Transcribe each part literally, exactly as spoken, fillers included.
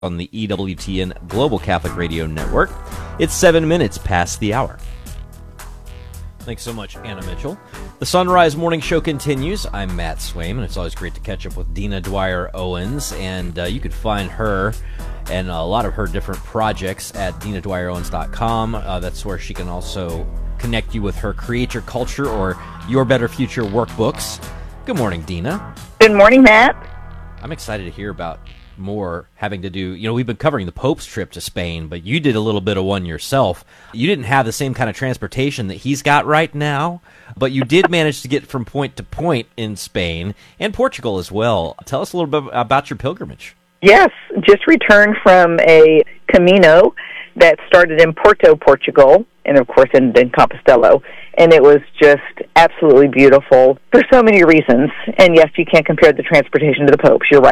on the E W T N Global Catholic Radio Network. It's seven minutes past the hour. Thanks so much, Anna Mitchell. The Sunrise Morning Show continues. I'm Matt Swaim, and it's always great to catch up with Dina Dwyer Owens, and uh, you can find her and a lot of her different projects at dina dwyer owens dot com. Uh, that's where she can also connect you with her Create Your Culture or Your Better Future workbooks. Good morning, Dina. Good morning, Matt. I'm excited to hear about more having to do, you know, we've been covering the Pope's trip to Spain, but you did a little bit of one yourself. You didn't have the same kind of transportation that he's got right now, but you did manage to get from point to point in Spain and Portugal as well. Tell us a little bit about your pilgrimage. Yes, just returned from a Camino that started in Porto, Portugal, and of course in, in Compostela, and it was just absolutely beautiful for so many reasons. And yes, you can't compare the transportation to the Pope's, you're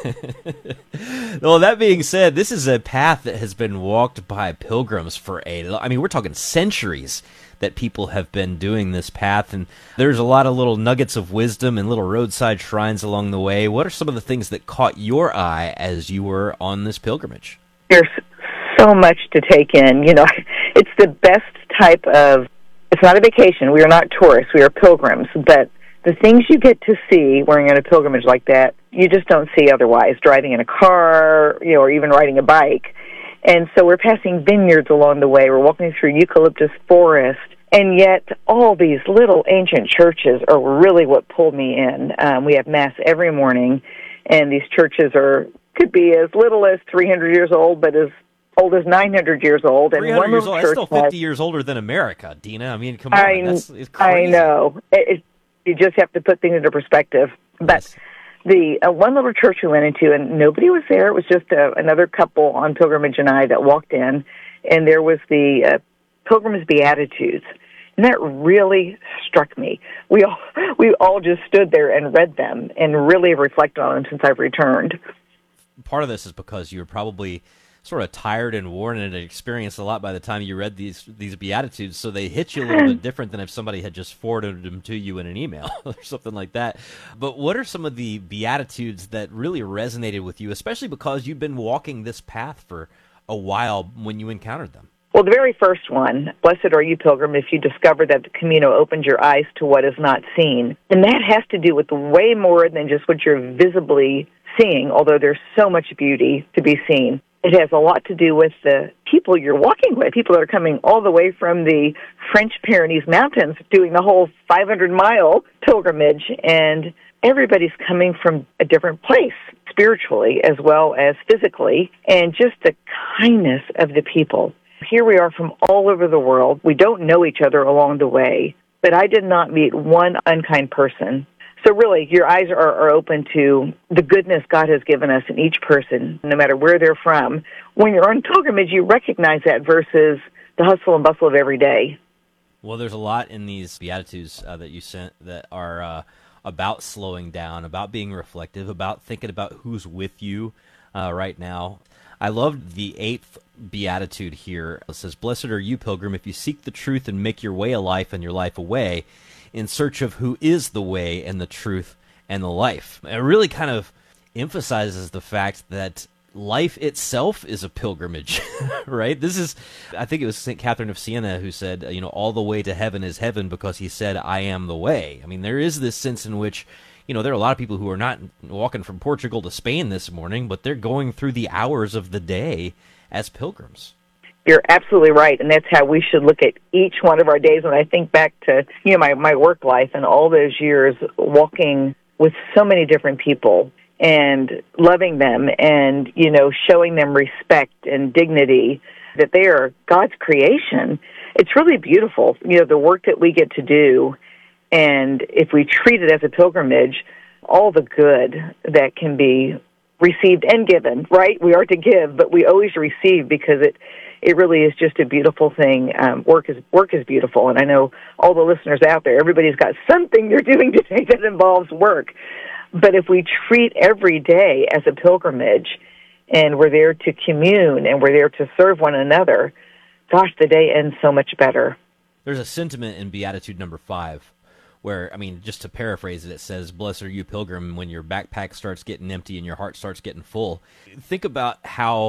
right. Well, that being said, this is a path that has been walked by pilgrims for a, I mean, we're talking centuries that people have been doing this path, and there's a lot of little nuggets of wisdom and little roadside shrines along the way. What are some of the things that caught your eye as you were on this pilgrimage? There's so much to take in. You know, it's the best type of, it's not a vacation. We are not tourists. We are pilgrims. But the things you get to see when you're on a pilgrimage like that, you just don't see otherwise, driving in a car, you know, or even riding a bike. And so we're passing vineyards along the way. We're walking through eucalyptus forest. And yet all these little ancient churches are really what pulled me in. Um, we have Mass every morning, and these churches are could be as little as three hundred years old, but as old as nine hundred years old. And three hundred one years old, that's still fifty has, years older than America, Dina. I mean, come on, I, that's it's crazy. I know. It, it, you just have to put things into perspective. But yes. the uh, one little church we went into, and nobody was there. It was just uh, another couple on pilgrimage and I that walked in, and there was the uh, Pilgrim's Beatitudes. And that really struck me. We all we all just stood there and read them and really reflected on them since I've returned. Part of this is because you were probably sort of tired and worn and had experienced a lot by the time you read these these Beatitudes, so they hit you a little bit different than if somebody had just forwarded them to you in an email or something like that. But what are some of the Beatitudes that really resonated with you, especially because you've been walking this path for a while when you encountered them? Well, the very first one, blessed are you, pilgrim, if you discover that the Camino opens your eyes to what is not seen. And that has to do with way more than just what you're visibly seeing, although there's so much beauty to be seen. It has a lot to do with the people you're walking with, people that are coming all the way from the French Pyrenees Mountains, doing the whole five hundred mile pilgrimage, and everybody's coming from a different place, spiritually as well as physically, and just the kindness of the people. Here we are from all over the world. We don't know each other along the way, but I did not meet one unkind person. So really, your eyes are, are open to the goodness God has given us in each person, no matter where they're from. When you're on pilgrimage, you recognize that versus the hustle and bustle of every day. Well, there's a lot in these Beatitudes uh, that you sent that are uh, about slowing down, about being reflective, about thinking about who's with you uh, right now. I loved the eighth Beatitude here. It says, "Blessed are you, pilgrim, if you seek the truth and make your way a life and your life a way, in search of who is the way and the truth and the life." It really kind of emphasizes the fact that life itself is a pilgrimage, right? This is, I think it was Saint Catherine of Siena who said, you know, all the way to heaven is heaven because he said, I am the way. I mean, there is this sense in which, you know, there are a lot of people who are not walking from Portugal to Spain this morning, but they're going through the hours of the day as pilgrims. You're absolutely right, and that's how we should look at each one of our days. When I think back to, you know, my, my work life and all those years walking with so many different people and loving them and, you know, showing them respect and dignity, that they are God's creation. It's really beautiful, you know, the work that we get to do. And if we treat it as a pilgrimage, all the good that can be received and given, right? We are to give, but we always receive because it it really is just a beautiful thing. Um, work is work is beautiful, and I know all the listeners out there, everybody's got something they're doing today that involves work. But if we treat every day as a pilgrimage, and we're there to commune, and we're there to serve one another, gosh, the day ends so much better. There's a sentiment in Beatitude number five where, I mean, just to paraphrase it, it says, "Blessed are you, pilgrim, when your backpack starts getting empty and your heart starts getting full." Think about how